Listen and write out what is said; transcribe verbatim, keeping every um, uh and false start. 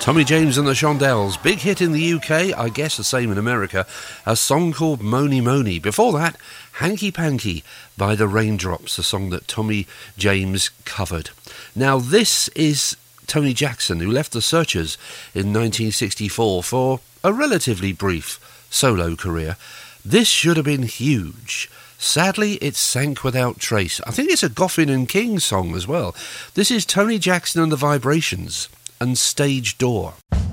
Tommy James and the Shondells, big hit in the U K, I guess the same in America, a song called Mony Mony. Before that, Hanky Panky by the Raindrops, a song that Tommy James covered. Now this is Tony Jackson, who left the Searchers in nineteen sixty-four for a relatively brief solo career. This should have been huge. Sadly, it sank without trace. I think it's a Goffin and King song as well. This is Tony Jackson and the Vibrations and Stage Door.